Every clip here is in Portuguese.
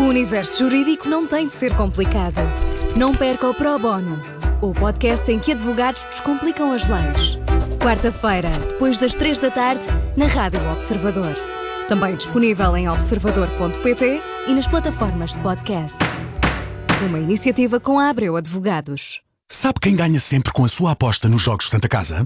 O universo jurídico não tem de ser complicado. Não perca o Pro Bono, o podcast em que advogados descomplicam as leis. Quarta-feira, depois das 3 da tarde, na Rádio Observador. Também disponível em observador.pt e nas plataformas de podcast. Uma iniciativa com a Abreu Advogados. Sabe quem ganha sempre com a sua aposta nos Jogos Santa Casa?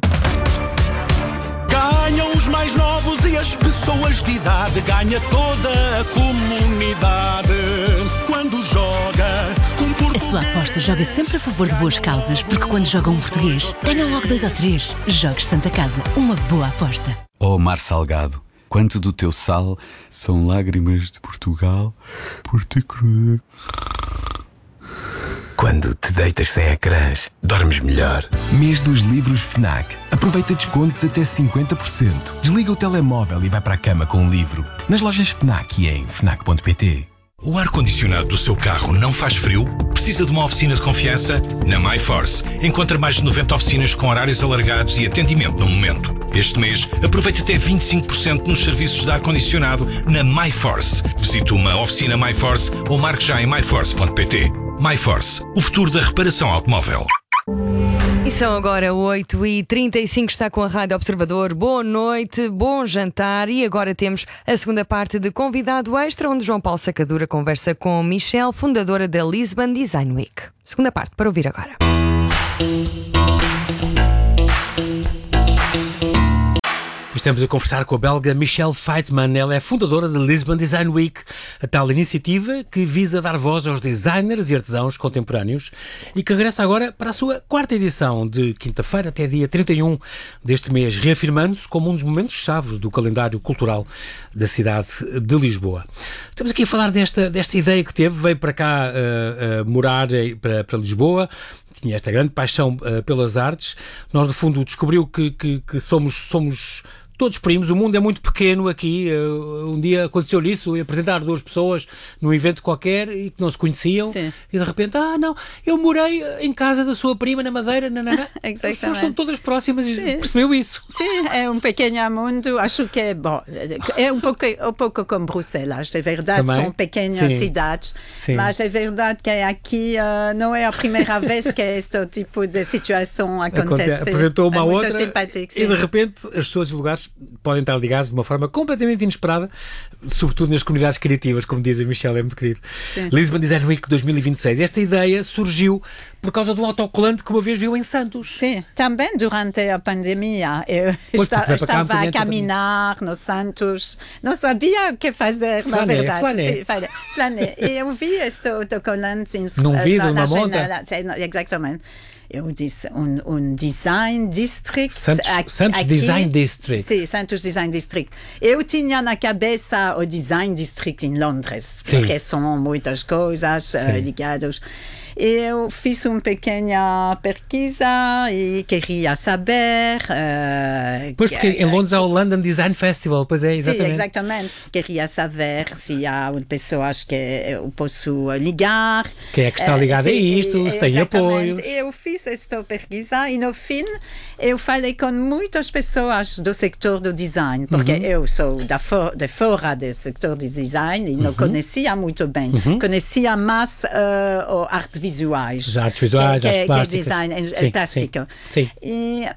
Ganham os mais novos e as pessoas de idade. Ganha toda a comunidade. Quando joga um português... A sua aposta joga sempre a favor de boas causas, porque quando joga um português, ganha logo 2 ou 3. Jogos Santa Casa, uma boa aposta. Oh, mar salgado, quanto do teu sal são lágrimas de Portugal por te cruel. Quando te deitas sem ecrãs, dormes melhor. Mês dos livros FNAC. Aproveita descontos até 50%. Desliga o telemóvel e vai para a cama com um livro. Nas lojas FNAC e em FNAC.pt. O ar-condicionado do seu carro não faz frio? Precisa de uma oficina de confiança? Na MyForce. Encontra mais de 90 oficinas com horários alargados e atendimento no momento. Este mês, aproveite até 25% nos serviços de ar-condicionado na MyForce. Visite uma oficina MyForce ou marque já em myforce.pt. MyForce, o futuro da reparação automóvel. E são agora 8h35, está com a Rádio Observador. Boa noite, bom jantar. E agora temos a segunda parte de Convidado Extra, onde João Paulo Sacadura conversa com Michelle, fundadora da Lisbon Design Week. Segunda parte, para ouvir agora. Estamos a conversar com a belga Michelle Feitman. Ela é fundadora da Lisbon Design Week, a tal iniciativa que visa dar voz aos designers e artesãos contemporâneos e que regressa agora para a sua 4ª edição, de quinta-feira até dia 31 deste mês, reafirmando-se como um dos momentos-chave do calendário cultural da cidade de Lisboa. Estamos aqui a falar desta ideia que teve, veio para cá morar para Lisboa, tinha esta grande paixão pelas artes. Nós, no fundo, descobriu que somos todos primos, o mundo é muito pequeno aqui. Um dia aconteceu-lhe isso, apresentar 2 pessoas num evento qualquer e que não se conheciam. Sim. E de repente, não, eu morei em casa da sua prima na Madeira, Exatamente. As pessoas são todas próximas e percebeu isso. Sim, é um pequeno mundo, acho que é bom, é um pouco como Bruxelas, é verdade, também. São pequenas cidades, mas é verdade que aqui não é a primeira vez que este tipo de situação acontece. Apresentou uma outra simpático, e de repente as pessoas e lugares podem estar ligados de uma forma completamente inesperada, sobretudo nas comunidades criativas, como diz a Michelle, é muito querido. Sim. Lisbon Design Week 2026. Esta ideia surgiu por causa de um autocolante que uma vez viu em Santos. Sim, também durante a pandemia. Eu estava a caminhar no Santos, não sabia o que fazer, na verdade. Flanei. E eu vi este autocolante num vidro, numa monta. Exatamente. Eu disse um Design District. Santos Design District. Sim, Santos Design District. Eu tinha na cabeça o Design District em Londres, porque são muitas coisas ligadas. Eu fiz uma pequena pesquisa e queria saber... Pois, porque em Londres há o London Design Festival, pois é, exatamente. Sim, exatamente. Queria saber se há pessoas que eu posso ligar. Quem é que está ligado a isto, se tem apoio. Eu fiz esta pesquisa e, no fim, eu falei com muitas pessoas do sector do design, porque eu sou de fora do sector do design e não conhecia muito bem. Conhecia mais arte visuais. As artes visuais, as plásticas. Que design plástico. Sim. E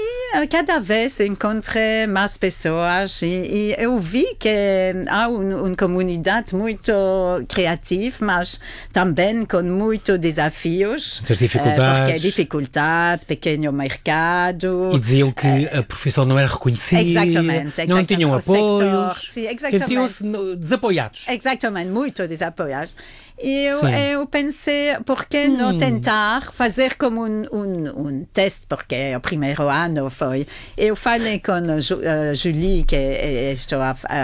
cada vez encontrei mais pessoas e eu vi que há uma comunidade muito criativa, mas também com muitos desafios. Muitas dificuldades. Porque dificuldade, pequeno mercado. E diziam que a profissão não era reconhecida. Exatamente. Não tinham apoios. Sentiam-se desapoiados. Exatamente, muito desapoiados. E eu pensei, por que não tentar fazer como um teste, porque o primeiro ano foi... Eu falei com Julie, que estou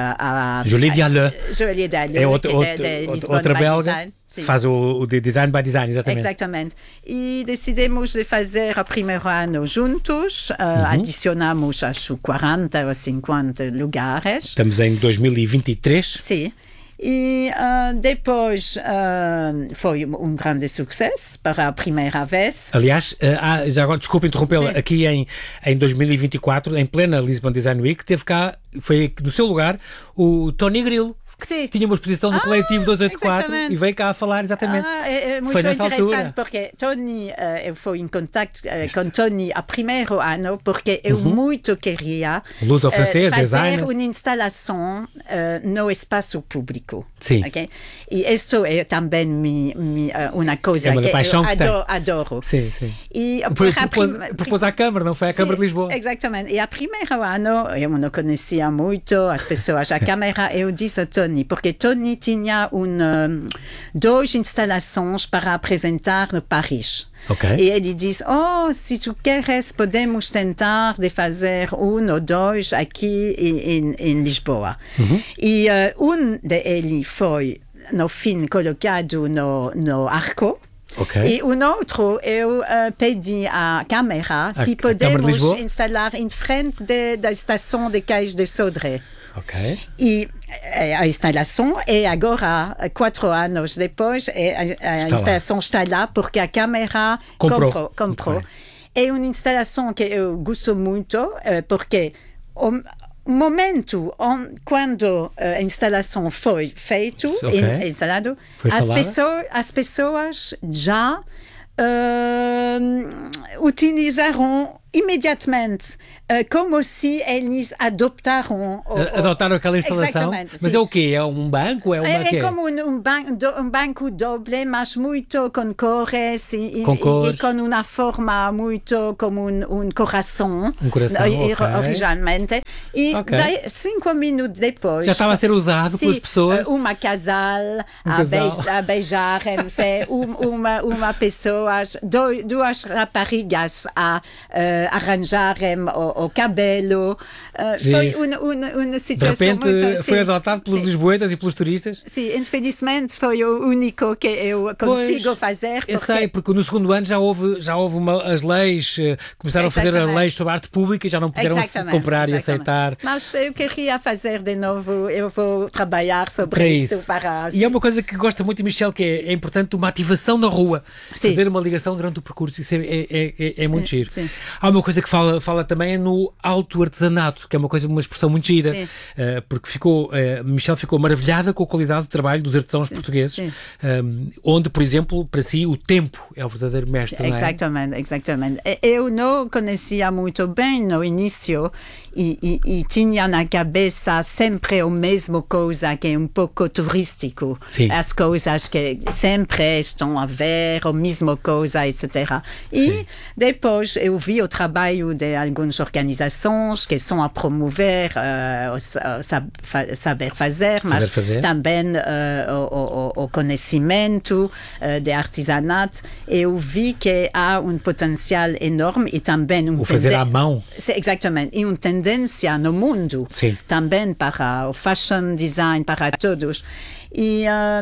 Julie Diallo. Julie Diallo, é outra belga. Se faz o Design by Design, exatamente. Exatamente. E decidimos de fazer o primeiro ano juntos, adicionamos, acho, 40 ou 50 lugares. Estamos em 2023. Sim. E depois foi um grande sucesso para a primeira vez. Aliás, já agora, desculpa interrompê-la, aqui em 2024, em plena Lisbon Design Week, teve cá, foi no seu lugar, o Tony Grilo, que tinha uma exposição no coletivo 284 exatamente. e veio cá a falar exatamente. É muito Foi nessa interessante altura. porque Tony, eu fui em contato com Tony a primeiro ano porque eu muito queria Luso-francês, fazer designer. uma instalação no espaço público. Sim. Okay? E isso é também uma coisa uma que paixão eu que tem. adoro. Sim, sim. E propôs à Câmara, não foi à Câmara de Lisboa? Exatamente. E a primeiro ano, eu não conhecia muito as pessoas. A Câmara, eu disse a Tony, porque Tony tinha duas instalações para apresentar no Paris. Okay. E ele disse, se tu queres, podemos tentar de fazer um ou dois aqui em Lisboa. E deles foi, no fim, colocado no Arco. Okay. E outro, eu pedi à Câmara se podemos instalar em frente da estação de Cais de Sodré. Ok. E a instalação é agora, 4 anos depois, a instalação está lá porque a Câmara comprou. Okay. É uma instalação que eu gosto muito porque momento quando a instalação foi feita, instalado, as pessoas já utilizaram imediatamente como se eles adotaram aquela instalação. Mas é o quê? É um banco? É como um banco doble, mas muito com cores e com uma forma muito como um coração. Um coração, originalmente. E 5 minutos depois... Já estava a ser usado pelas pessoas? Uma casal a beijarem-se, uma pessoa, duas raparigas a arranjarem o cabelo. Foi uma situação de repente muito... foi adotado pelos lisboetas e pelos turistas? Sim, infelizmente foi o único que eu consigo fazer. Eu sei, porque no segundo ano já houve as leis, começaram a fazer as leis sobre a arte pública e já não puderam se comprar e aceitar. Mas eu queria fazer de novo, eu vou trabalhar sobre isso. E é uma coisa que gosta muito, Michel, que é importante uma ativação na rua, fazer uma ligação durante o percurso, isso é muito giro. Sim. Há uma coisa que fala também no autoartesanato, que é uma expressão muito gira, porque Michel ficou maravilhada com a qualidade de trabalho dos artesãos portugueses, onde, por exemplo, para si, o tempo é o verdadeiro mestre, não é? Exatamente. Eu não conhecia muito bem no início e tinha na cabeça sempre a mesma coisa, que é um pouco turístico. Sim. As coisas que sempre estão a ver, a mesma coisa, etc. E depois eu vi o trabalho de algumas organizações que estão a promover o saber fazer, mas também o conhecimento de artesanato. Eu vi que há um potencial enorme e também o fazer à mão. Exatamente. E uma tendência no mundo também para o fashion design, para todos. E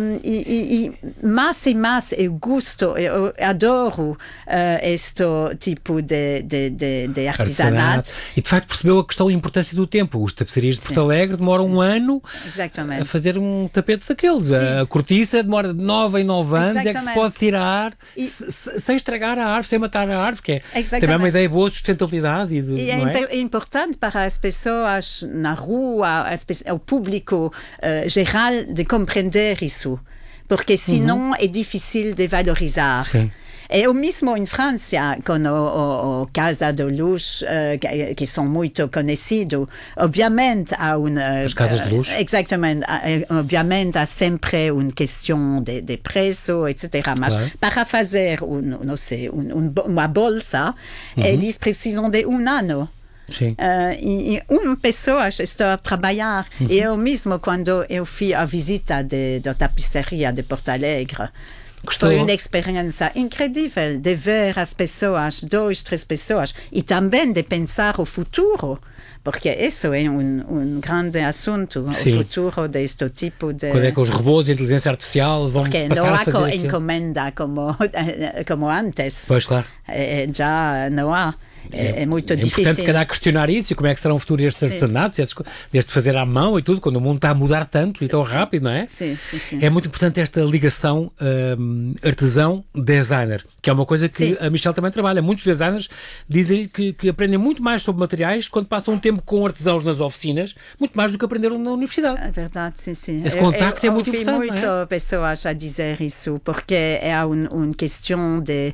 mais eu gosto, eu adoro este tipo de artesanato. E de facto percebeu a questão e a importância do tempo. Os tapecerias de Porto Alegre demoram um ano a fazer um tapete daqueles. A cortiça demora de 9 em 9 anos, é que se pode tirar sem estragarar a árvore, sem matar a árvore, que é também uma ideia boa de sustentabilidade. É importante para as pessoas na rua, o público geral, de compreender isso, porque senão é difícil de valorizar. Sim. É o mesmo em França, com o Casa de Luxo, que são muito conhecidos. Obviamente há as casas de luxo. Exatamente. Obviamente há sempre uma questão de preço, etc. Mas para fazer uma bolsa, eles precisam de um ano. Sim. E uma pessoa está a trabalhar. E eu mesmo, quando eu fiz a visita da tapeçaria de Porto Alegre, foi uma experiência incrível de ver as pessoas, 2, 3 pessoas, e também de pensar o futuro. Porque isso é um grande assunto, o futuro deste tipo de... Quando é que os robôs de inteligência artificial vão passar a fazer não há encomenda como antes. Pois, claro. Já não há. é muito é difícil. importante, calhar, questionar isso e como é que será o futuro destes artesanatos, deste fazer à mão e tudo, quando o mundo está a mudar tanto e tão rápido, não é? Sim. É muito importante esta ligação artesão-designer, que é uma coisa que a Michelle também trabalha. Muitos designers dizem que aprendem muito mais sobre materiais quando passam um tempo com artesãos nas oficinas, muito mais do que aprenderam na universidade. É verdade, sim. Esse contacto é muito importante. Eu ouvi muitas pessoas a dizer isso, porque é uma questão de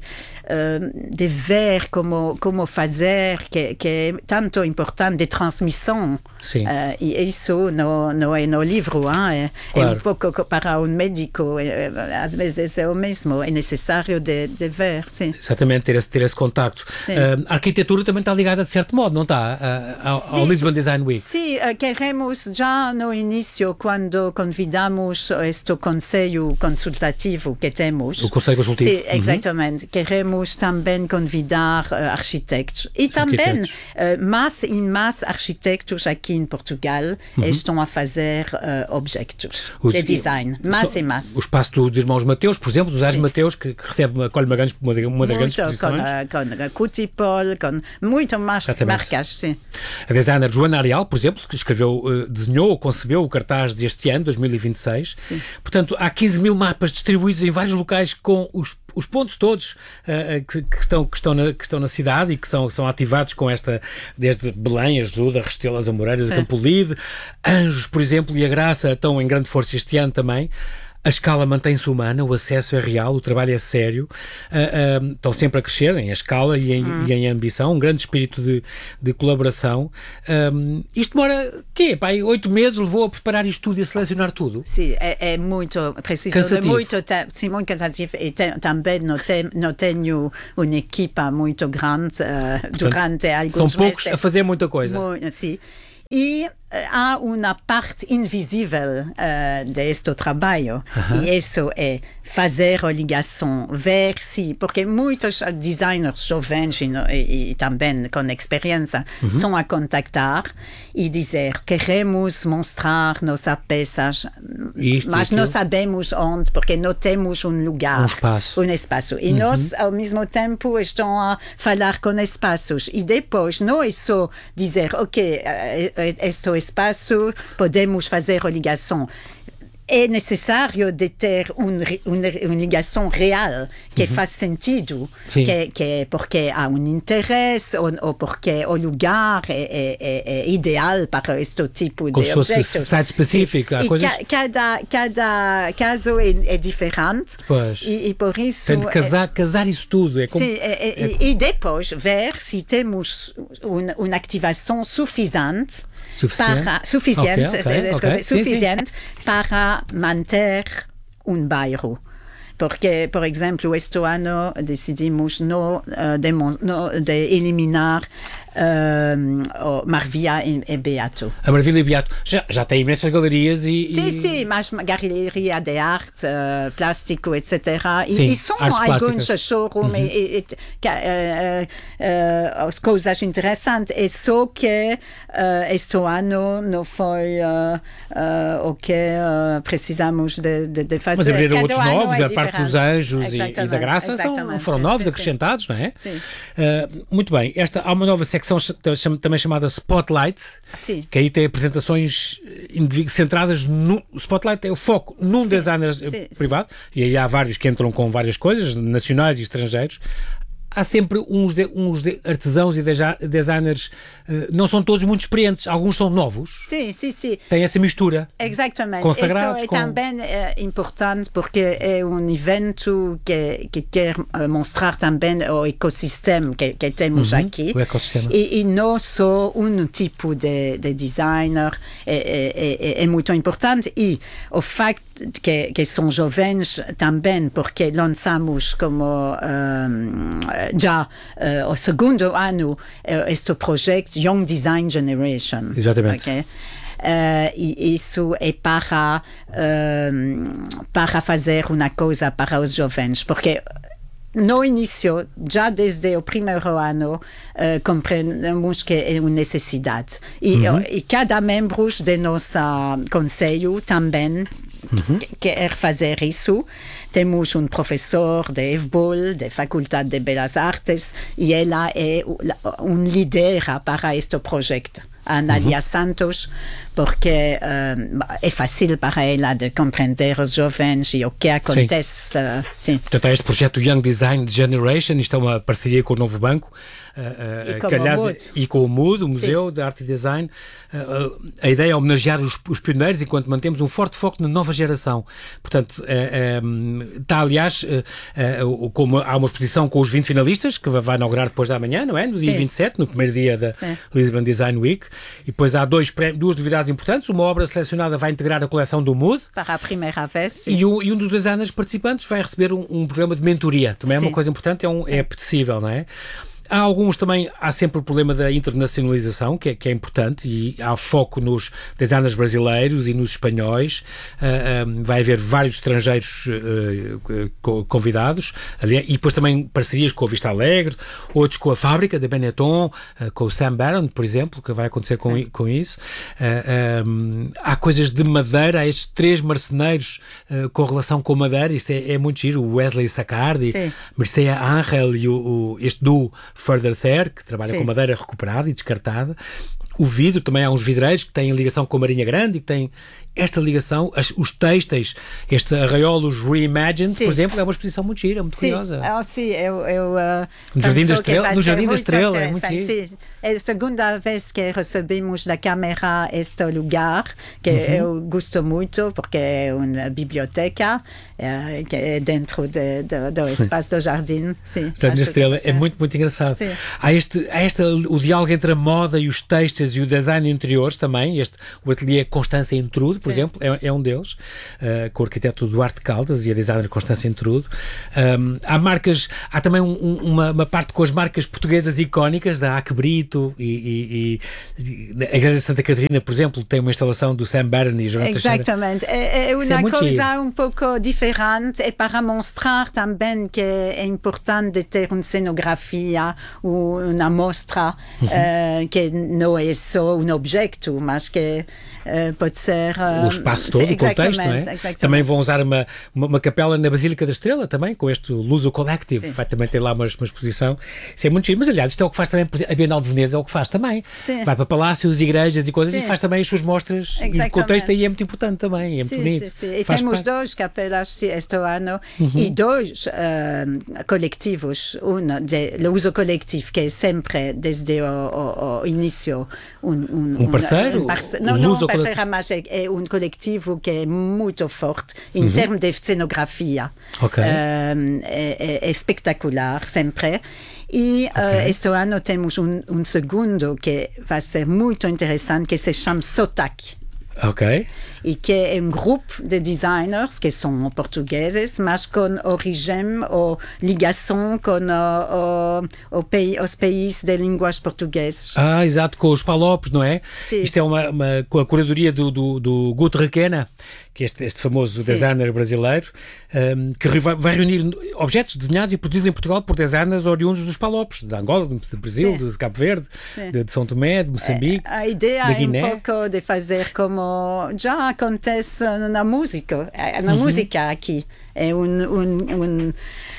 ver como fazer, que é tanto importante, de transmissão. Sim. E isso não é no livro, é claro. Um pouco para um médico, às vezes é o mesmo, é necessário de ver, sim. Exatamente, ter esse contacto. A arquitetura também está ligada de certo modo, não está? Ao Lisbon Design Week. Sim, queremos já no início, quando convidamos este conselho consultativo que temos. O conselho consultivo. Sim, exatamente. Queremos também convidar arquitetos e também mais arquitetos aqui em Portugal estão a fazer objetos de design, mais. O espaço dos Irmãos Mateus, por exemplo, dos Ares Mateus, que recebe, acolhe uma das grandes exposições. Com Cutipol, com muito mais marcas, sim. A designer Joana Arial, por exemplo, que desenhou ou concebeu o cartaz deste ano, 2026. Sim. Portanto, há 15 mil mapas distribuídos em vários locais com os pontos todos que estão na cidade e que são ativados com desde Belém, Ajuda, Restelo, Amoreiras, a Campolide. Anjos, por exemplo, e a Graça estão em grande força este ano também. A escala mantém-se humana, o acesso é real, o trabalho é sério, estão sempre a crescer em escala e em ambição, um grande espírito de colaboração. Isto demora, 8 meses levou a preparar isto tudo e a selecionar tudo? Sim, é muito, preciso de muito tempo, sim, muito cansativo, e também não tenho uma equipa muito grande durante alguns meses. São poucos a fazer muita coisa. Sim. E há uma parte invisível deste trabalho, e isso é fazer a ligação, ver se, porque muitos designers jovens e também com experiência são a contactar e dizer, queremos mostrar nossas peças, mas não sabemos onde, porque não temos um lugar, um espaço. E nós, ao mesmo tempo, estamos a falar com espaços. E depois, não é só dizer, ok, este espaço, podemos fazer a ligação. É necessário de ter uma ligação real que faz sentido, que é porque há um interesse ou porque o lugar é ideal para este tipo de objetos. Como se fosse site específico. Cada caso é diferente. Pois. E por isso... Tem de casar isso tudo. E depois ver se temos uma ativação suficiente para manter um bairro. Porque, por exemplo, este ano decidimos de eliminar Marvia e Beato. A Marvia e Beato já tem imensas galerias Sim, mas galeria de arte, plástico, etc. Sim, e são alguns showrooms as coisas interessantes. É só que este ano não foi o que precisamos de fazer. Mas abriram outros novos, a parte dos Anjos e da Graça foram novos, acrescentados, não é? Sim. Muito bem. Há uma nova secção também chamada Spotlight, que aí tem apresentações centradas no... Spotlight é o foco num designer privado, e aí há vários que entram com várias coisas, nacionais e estrangeiros. Há sempre uns artesãos e designers, não são todos muito experientes, alguns são novos. Sim. Tem essa mistura. Exatamente. Consagrados. Isso é também importante porque é um evento que quer mostrar também o ecossistema que temos aqui. O ecossistema. E não só um tipo de designer é muito importante. E o facto que são jovens também, porque lançamos como já o segundo ano este projeto Young Design Generation. Exatamente. Okay? E isso é para fazer uma coisa para os jovens, porque no início, já desde o primeiro ano, compreendemos que é uma necessidade. E cada membro do nosso conselho também quer fazer isso. Temos professor de FBOL, da Faculdade de Belas Artes, e ela é líder para este projeto. Analia Santos, porque é fácil para ela de compreender os jovens e o que acontece. Sim. Portanto, há este projeto Young Design Generation, isto é uma parceria com o Novo Banco, e com o MUD, o Museu de Arte e Design. A ideia é homenagear os pioneiros enquanto mantemos um forte foco na nova geração. Portanto, está, aliás, como há uma exposição com os 20 finalistas, que vai inaugurar depois da manhã, não é? No dia 27, no primeiro dia da Lisbon Design Week. E depois há duas novidades importantes. Uma obra selecionada vai integrar a coleção do MUD. Para a primeira vez. E um dos designers participantes vai receber um programa de mentoria. Também é uma coisa importante, é apetecível, não é? Há sempre o problema da internacionalização, que é importante, e há foco nos designers brasileiros e nos espanhóis. Vai haver vários estrangeiros convidados, e depois também parcerias com a Vista Alegre, outros com a fábrica da Benetton, com o Sam Barron, por exemplo, que vai acontecer com isso. Há coisas de madeira, há estes 3 marceneiros com relação com madeira, isto é muito giro, o Wesley Saccardi, Mircea Angel e este duo Further There, que trabalha com madeira recuperada e descartada. O vidro, também há uns vidreiros que têm ligação com a Marinha Grande e que têm esta ligação. Os têxteis, estes arraiolos reimagined, por exemplo, é uma exposição muito gira, muito curiosa. No Jardim da Estrela, é muito giro. Sim. É a segunda vez que recebemos da Câmara este lugar, que eu gosto muito, porque é uma biblioteca que é dentro do espaço do jardim. Jardim da Estrela é muito, muito engraçado. Há o diálogo entre a moda e os textos e o design de interiores também. O ateliê Constância Intrude, por exemplo, é um deles, com o arquiteto Duarte Caldas e a designer Constância Intrude. Há também uma parte com as marcas portuguesas icónicas, da Aque Brito, e a Igreja de Santa Catarina, por exemplo, tem uma instalação do Sam Barron e Jonathan Teixeira. Exatamente. É uma coisa um pouco diferente, e para mostrar também que é importante ter uma cenografia ou uma mostra que não é só um objeto, mas que pode ser... o espaço todo, o contexto, não é? Exatamente. Também vão usar uma capela na Basílica da Estrela, também, com este Luso Collective. Vai também ter lá uma exposição. Isso é muito giro. Mas, aliás, isto é o que faz também a Bienal de Veneza, é o que faz também. Vai para palácios, igrejas e coisas, e faz também as suas mostras. E o contexto aí é muito importante também, é muito bonito. E temos 2 capelas este ano e 2 coletivos. De Luso Collective, que é sempre, desde o início, um parceiro? Não, parceiro, mas é um coletivo que é muito forte em termos de cenografia. É espetacular, sempre. E este ano temos um segundo que vai ser muito interessante, que se chama Sotac. E que é um grupo de designers que são portugueses, mas com origem ou ligação com os países de línguas portuguesas. Exato, com os Palopes, não é? Isto é com a curadoria do Guto Requena, que é este famoso designer brasileiro, que vai reunir objetos desenhados e produzidos em Portugal por designers oriundos dos Palopes, de Angola, do Brasil, de Cabo Verde, de São Tomé, de Moçambique, a ideia da Guiné. É um pouco de fazer como já acontece na música. Na música aqui é uma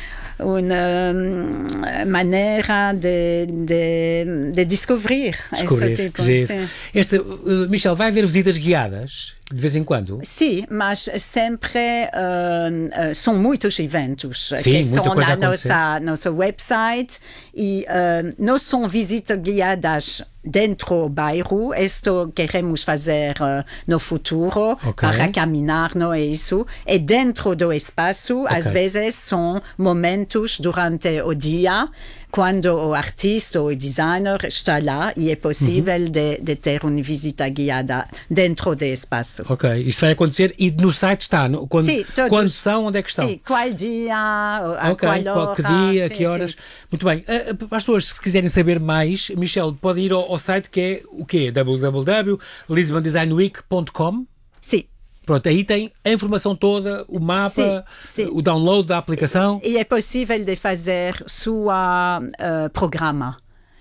maneira de descobrir este tipo. Michel, vai haver visitas guiadas de vez em quando? Sim, mas sempre são muitos eventos que são na nossa website, e não são visitas guiadas dentro do bairro. Isto queremos fazer no futuro, para caminhar, não é isso? É dentro do espaço, às vezes são momentos durante o dia, quando o artista ou o designer está lá, e é possível de ter uma visita guiada dentro do espaço. Isto vai acontecer e no site está? Quando são, onde é que estão? Sim, qual dia, a qual hora. Que dia, que horas. Muito bem. Para as pessoas, se quiserem saber mais, Michel, podem ir ao site, que é o quê? www.lisbondesignweek.com. Sim. Pronto, aí tem a informação toda, o mapa, o download da aplicação. E é possível de fazer seu programa.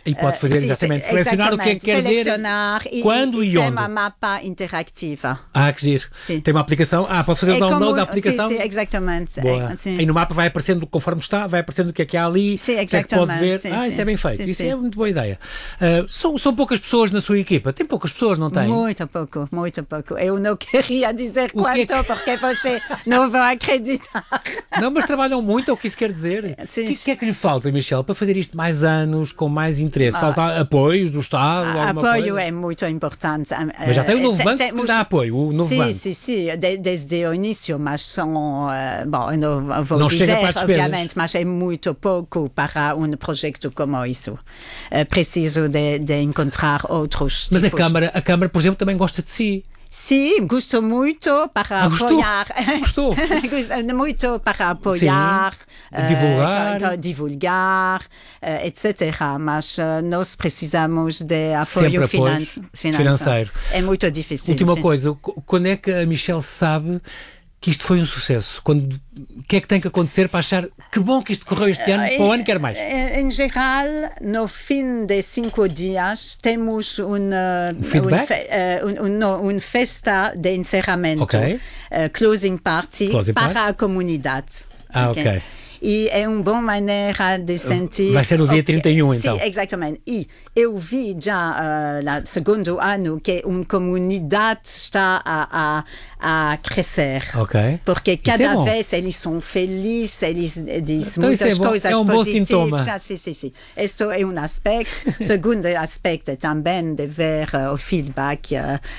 E pode fazer exatamente, selecionar o que é que quer ver, quando e onde. Tem uma mapa interativa. Que giro. Sim. Tem uma aplicação. Pode fazer o download da aplicação. Sim, exatamente. E no mapa vai aparecendo conforme está, vai aparecendo o que é que há ali. Sim, exatamente. Que pode ver. Sim, isso é bem feito. Sim, isso é muito boa ideia. São poucas pessoas na sua equipa. Tem poucas pessoas, não tem? Muito pouco, muito pouco. Eu não queria dizer quanto, porque você não vai acreditar. Não, mas trabalham muito, é o que isso quer dizer. O que é que lhe falta, Michelle, para fazer isto mais anos, com mais interesse? Falta apoios do Estado? Apoio é muito importante. Mas já tem o novo banco que dá apoio, o novo banco. Sim, desde o início, mas são, eu não vou não dizer, chega para obviamente, mas é muito pouco para um projeto como isso. Preciso de encontrar outros Mas tipos. a Câmara, por exemplo, também gosta de si. Sim, gosto muito para apoiar. Gostou? Muito para apoiar, divulgar, etc. Mas nós precisamos de apoio financeiro. É muito difícil. Última coisa, quando é que a Michelle sabe que isto foi um sucesso? O que é que tem que acontecer para achar que bom que isto correu este ano, para o ano quer mais? Em geral, no fim de 5 dias, temos uma festa de encerramento, closing party para a comunidade. Ok. E é uma boa maneira de sentir... Vai ser no dia 31, então. Sim, exatamente. E eu vi já no segundo ano que uma comunidade está a crescer. Porque cada vez eles são felizes, eles dizem muitas coisas é um positivas. Bom sintoma. Sim. Este é um aspecto. O segundo aspecto é também de ver o feedback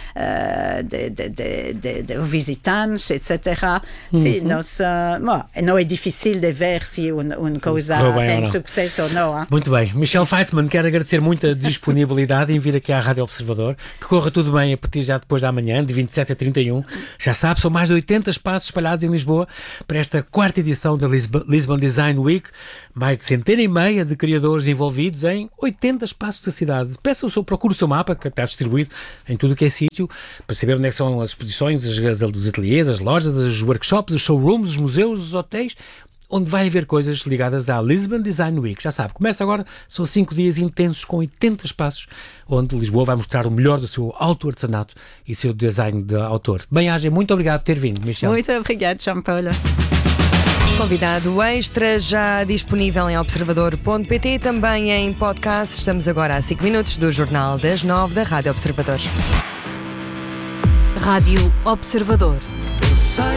de visitantes, etc. Sim, não é difícil de ver se uma coisa tem sucesso ou não. Muito bem. Michelle Feitzman, quero agradecer muito a disponibilidade em vir aqui à Rádio Observador. Que corra tudo bem a partir já depois da manhã, de 27 a 31. Já sabe, são mais de 80 espaços espalhados em Lisboa para esta 4ª edição da Lisbon Design Week. Mais de 150 de criadores envolvidos em 80 espaços da cidade. Procure o seu mapa, que está distribuído em tudo o que é sítio, para saber onde é que são as exposições, os ateliês, as lojas, os workshops, os showrooms, os museus, os hotéis, onde vai haver coisas ligadas à Lisbon Design Week. Já sabe, começa agora, são 5 dias intensos com 80 espaços, onde Lisboa vai mostrar o melhor do seu auto-artesanato e seu design de autor. Bem-aja, muito obrigado por ter vindo, Michelle. Muito obrigado, João Paulo. Convidado extra já disponível em observador.pt, também em podcast. Estamos agora a 5 minutos do Jornal das 9 da Rádio Observador. Rádio Observador.